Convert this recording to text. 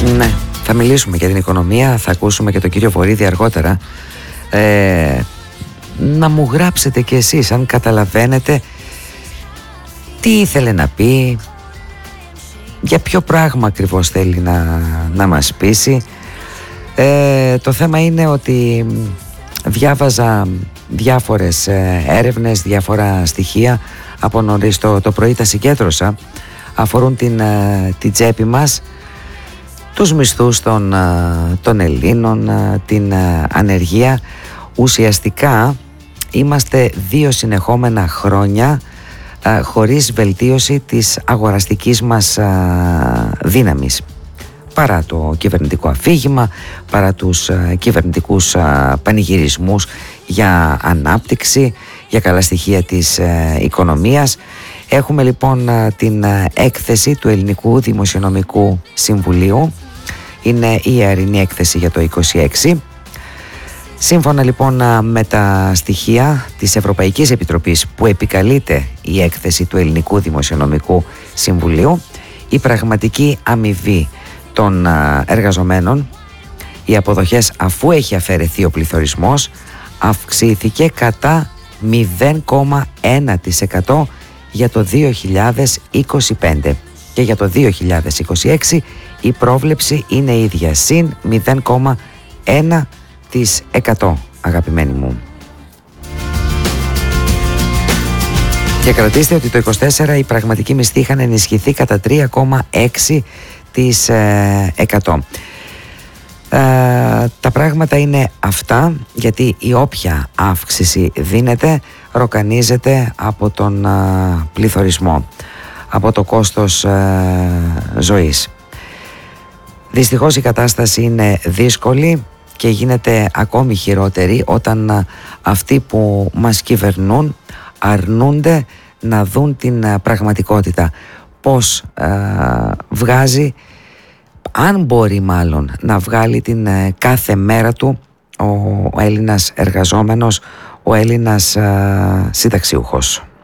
Ναι, θα μιλήσουμε για την οικονομία, θα ακούσουμε και τον κύριο Βορίδη αργότερα. Να μου γράψετε κι εσείς αν καταλαβαίνετε τι ήθελε να πει, για ποιο πράγμα ακριβώς θέλει να μας πείσει. Το θέμα είναι ότι διάβαζα διάφορες έρευνες, διάφορα στοιχεία από νωρίς το πρωί, τα συγκέντρωσα, αφορούν την τσέπη μας, τους μισθούς των Ελλήνων, την ανεργία. Ουσιαστικά είμαστε 2 συνεχόμενα χρόνια χωρίς βελτίωση της αγοραστικής μας δύναμης, παρά το κυβερνητικό αφήγημα, παρά τους κυβερνητικούς πανηγυρισμούς για ανάπτυξη, για καλά στοιχεία της οικονομίας. Έχουμε λοιπόν την έκθεση του Ελληνικού Δημοσιονομικού Συμβουλίου. Είναι η ιερινή έκθεση για το 26. Σύμφωνα λοιπόν με τα στοιχεία της Ευρωπαϊκής Επιτροπής που επικαλείται η έκθεση του Ελληνικού Δημοσιονομικού Συμβουλίου, η πραγματική αμοιβή των εργαζομένων, οι αποδοχές αφού έχει αφαιρεθεί ο πληθωρισμός, αυξήθηκε κατά 0,1% για το 2025 και για το 2026 η πρόβλεψη είναι ίδια, συν 0,1%, αγαπημένοι μου. Και κρατήστε ότι το 24 οι πραγματικοί μισθοί είχαν ενισχυθεί κατά 3,6%. Τα πράγματα είναι αυτά, γιατί η όποια αύξηση δίνεται ροκανίζεται από τον πληθωρισμό, από το κόστος ζωής. Δυστυχώς η κατάσταση είναι δύσκολη και γίνεται ακόμη χειρότερη όταν αυτοί που μας κυβερνούν αρνούνται να δουν την πραγματικότητα. Πώς βγάζει, αν μπορεί μάλλον να βγάλει την κάθε μέρα του ο Έλληνας εργαζόμενος, ο Έλληνας συνταξιούχος.